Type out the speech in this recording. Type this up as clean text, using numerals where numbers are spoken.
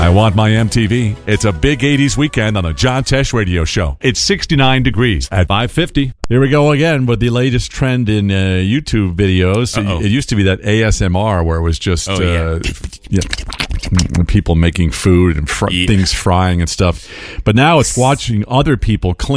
I want my MTV. It's a big 80s weekend on the John Tesh Radio Show. It's 69 degrees at 5:50. Here we go again with the latest trend in YouTube videos. It used to be that ASMR where it was just people making food and things frying and stuff. But now it's watching other people clean.